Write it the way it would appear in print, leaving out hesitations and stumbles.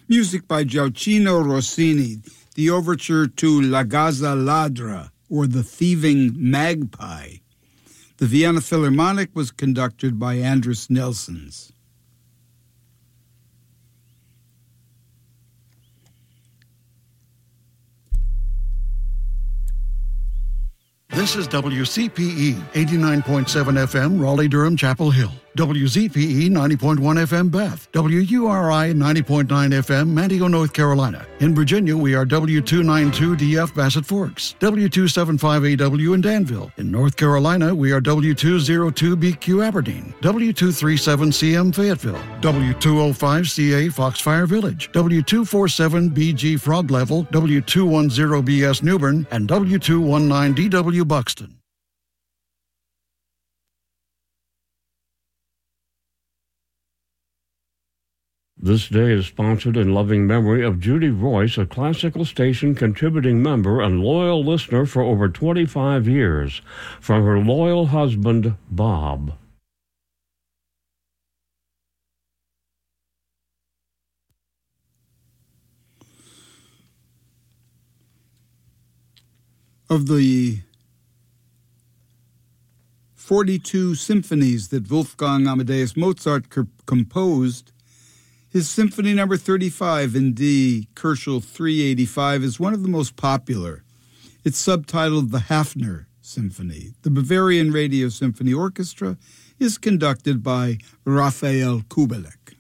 Music by Gioacchino Rossini, the overture to La Gazza Ladra, or The Thieving Magpie. The Vienna Philharmonic was conducted by Andris Nelsons. This is WCPE 89.7 FM, Raleigh-Durham, Chapel Hill. WZPE 90.1 FM, Beth. WURI 90.9 FM, Manteo, North Carolina. In Virginia, we are W292DF, Bassett Forks. W275AW in Danville. In North Carolina, we are W202BQ, Aberdeen. W237CM, Fayetteville. W205CA, Foxfire Village. W247BG, Frog Level. W210BS, Newbern. And W219DW, Buxton. This day is sponsored in loving memory of Judy Royce, a classical station contributing member and loyal listener for over 25 years, from her loyal husband, Bob. Of the 42 symphonies that Wolfgang Amadeus Mozart composed, his Symphony No. 35 in D, Kerschel 385, is one of the most popular. It's subtitled the Hafner Symphony. The Bavarian Radio Symphony Orchestra is conducted by Raphael Kubelik.